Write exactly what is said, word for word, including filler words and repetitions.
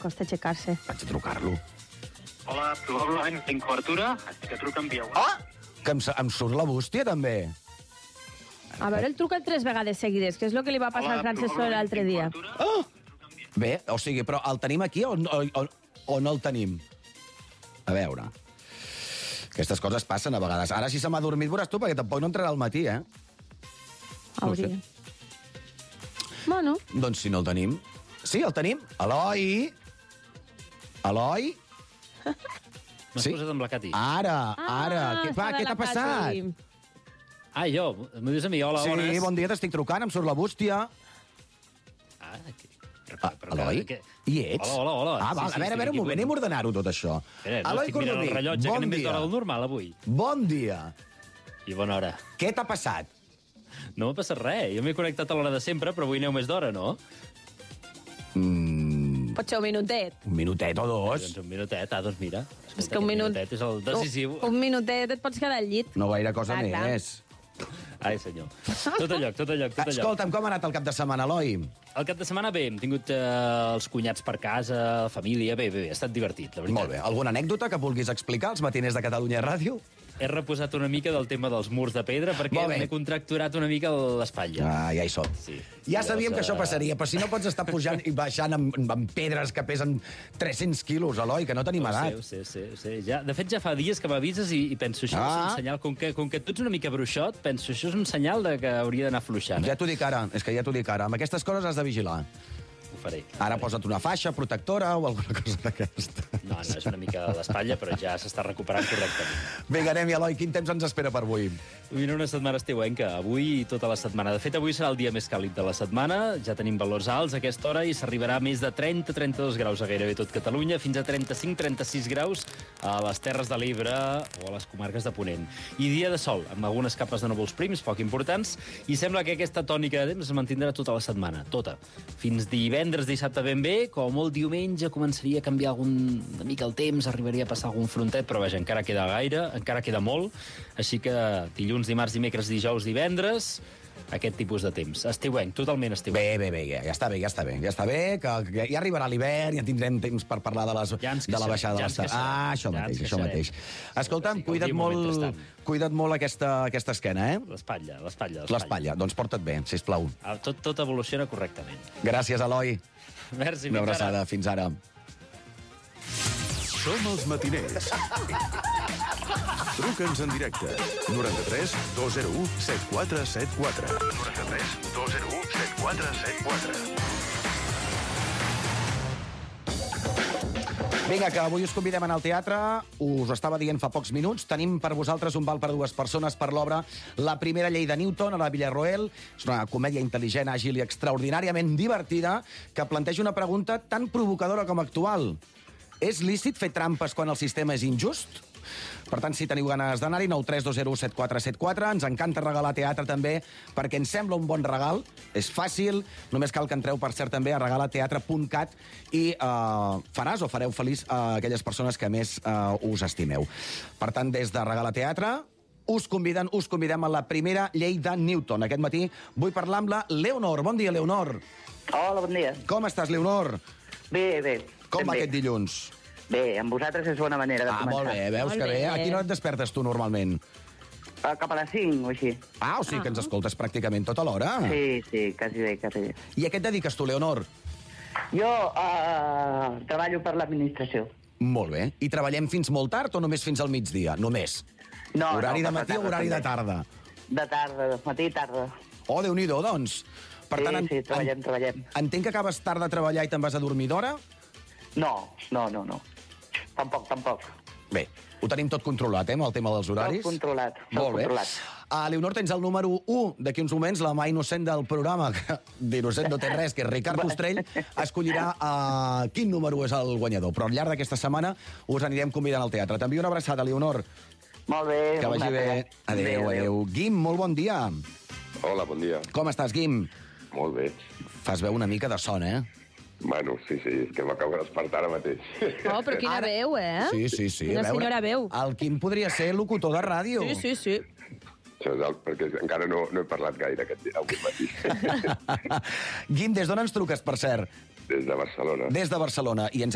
costa aixecar-se. Vaig a trucar-lo. Hola, probablement tinc cobertura. Estic a trucar en via web. Oh! Que em, em surt la bústia, també. A veure, el truca tres vegades seguides, que és el que li va passar al Francesco l'altre dia. Oh! Bé, o sigui, però el tenim aquí o, o, o, o no el tenim? A veure... Aquestes coses passen a vegades. Ara, si se m'ha dormit, veuràs tu, perquè tampoc no entrarà al matí, eh? Hauria. No bueno. Doncs si no el tenim... Sí, el tenim. Eloi! Eloi? M'has Sí? posat amb la Cati. Ara, Ah, ara. Què, va, estava què la t'ha passat? Cati. Ah, jo? M'ho dius a mi? Hola, Sí, bones. bon dia, t'estic trucant, em surt la bústia. Ah, que... Ah, Eloi? Que... Hi ets? Hola, hola, hola. Ah, Sí, va, sí, a veure, a estic veure, un aquí, moment, bueno. anem a ordenar-ho tot això. Espera, no Eloi estic mirant Cornudí, el rellotge, que bon anem més dia. d'hora del normal, avui. Bon dia. I bona hora. Què t'ha passat? No m'ha passat res. Jo m'he connectat a l'hora de sempre, però avui aneu més d'hora, no? Mm, Pot ser un minutet. un minutet o dos. Doncs un minutet. Ah, doncs mira. Escolta, És que un aquest minut... minutet és el decisiu. Un, un minutet et pots quedar al llit. No gaire cosa Clar, clar. més. Ai, senyor. Tot a lloc, tot a lloc, tot a lloc. Escolta'm, com ha anat el cap de setmana, Eloi? El cap de setmana, bé, hem tingut eh, els cunyats per casa, família, bé, bé, bé, ha estat divertit, la veritat. Molt bé. Alguna anècdota que vulguis explicar als matiners de Catalunya Ràdio? He reposat una mica del tema dels murs de pedra perquè Molt bé. m'he contracturat una mica l'espatlla. Ah, ja hi som. Sí. Ja sabíem Llavors, que això eh, passaria, però si no pots estar pujant i baixant amb, amb pedres que pesen tres-cents quilos, Eloi, que no tenim Ho sé, edat. ho sé, ho sé, ho sé. Ja, de fet, ja fa dies que m'avises i, i penso, això Ah. és un senyal, com que, com que tu ets una mica bruixot, penso, això és un senyal de que hauria d'anar fluixant. Ja Eh? t'ho dic ara, és que ja t'ho dic ara. Amb aquestes coses has de vigilar. Ho faré. ho Ara faré. posa't una faixa protectora o alguna cosa d'aquesta. No, no, és una mica l'espatlla, però ja s'està recuperant correctament. Vinga, anem, Eloi, quin temps ens espera per avui? Avui era una setmana estiuenca, avui i tota la setmana. De fet, avui serà el dia més càlid de la setmana, ja tenim valors alts a aquesta hora i s'arribarà a més de trenta a trenta-dos graus a gairebé tot Catalunya, fins a trenta-cinc a trenta-sis graus a les Terres de l'Ebre o a les comarques de Ponent. I dia de sol, amb algunes capes de núvols prims, poc importants, i sembla que aquesta tònica de temps es mantindrà tota la setmana, tota. Fins divendres, dissabte ben bé, com molt diumenge començaria a canviar algun, una mica el temps, arribaria a passar algun frontet, però vaja, encara queda gaire, encara queda molt, així que dilluns, dimarts, dimecres, dijous, divendres, aquest tipus de temps. Estiuenc, totalment estiuenc. Bé, bé, bé, ja, ja està bé, ja està bé, ja està bé, que, que ja arribarà l'hivern, ja tindrem temps per parlar de, les, Ja ens de la queixarem, baixada ja de ens l'estat. queixarem. Ah, això Ja mateix, ens això mateix. queixarem. Escolta'm, Sí, que cuida't el dia molt, mentrestant. cuida't molt aquesta, aquesta esquena, eh? L'espatlla, l'espatlla. L'espatlla, doncs porta't bé, sisplau. Ah, Tot, tot evoluciona correctament. Gràcies, Eloi. Merci, Una fins ara. abraçada, fins ara. Som els matiners. Truca'ns en directe. noranta-tres dos zero u set quatre set quatre. noranta-tres dos zero u set quatre set quatre. Vinga, que avui us convidem a anar al teatre. Us estava dient fa pocs minuts. Tenim per vosaltres un val per dues persones per l'obra La primera llei de Newton, a la Villarroel. És una comèdia intel·ligent, àgil i extraordinàriament divertida que planteja una pregunta tan provocadora com actual. És lícit fer trampes quan el sistema és injust? Per tant, si teniu ganes d'anar-hi, nou tres dos zero u set quatre set quatre. Ens encanta regalar teatre també, perquè ens sembla un bon regal. És fàcil, només cal que entreu, per cert, també a regalateatre punt cat i eh, faràs o fareu feliç a aquelles persones que més eh, us estimeu. Per tant, des de Regalateatre, us conviden, us convidem a La primera llei de Newton. Aquest matí vull parlar amb la Leonor. Bon dia, Leonor. Hola, bon dia. Com estàs, Leonor? Bé, bé. Com ben va bé. aquest dilluns? Bé, amb vosaltres és bona manera de Ah, començar. molt bé, veus Molt que bé. bé. A quina hora et despertes tu normalment? Uh, cap a les cinc o així. Ah, o sigui que ens escoltes pràcticament tota l'hora. Sí, sí, quasi bé, quasi bé. I a què et dediques tu, Leonor? Jo uh, treballo per l'administració. Molt bé. I treballem fins molt tard o només fins al migdia? Només. No, horari no, de per la matí o tarda, horari de també. tarda? De tarda, de matí i tarda. Oh, Déu-n'hi-do, doncs. Per Sí, tant, en- sí, treballem, en- treballem. Entenc que acabes tard de treballar i te'n vas a dormir d'hora? No, no, no, no. Tampoc, tampoc. Bé, ho tenim tot controlat, eh, amb el tema dels horaris. Tot controlat, tot Molt bé. controlat. A Leonor, tens el número u d'aquí uns moments, la mà innocent del programa, que d'innocent no té res, que és Ricard Ostrell, escollirà uh, quin número és el guanyador. Però al llarg d'aquesta setmana us anirem convidant al teatre. T'envio una abraçada, Leonor. Molt bé. Que vagi una bé. altra. Adéu, adéu. Guim, molt bon dia. Hola, bon dia. Com estàs, Guim? Molt bé. Fas veu una mica de son, eh? Bueno, sí, sí, és que m'acabo de despertar ara mateix. Oh, però quina Ara- veu, eh? Sí, sí, sí. Quina a veure, senyora veu. El Quim podria ser locutor de ràdio. Sí, sí, sí. Això és el, perquè encara no, no he parlat gaire aquest dia, avui matí. Guim, des d'on ens truques, per cert? Des de Barcelona. Des de Barcelona. I ens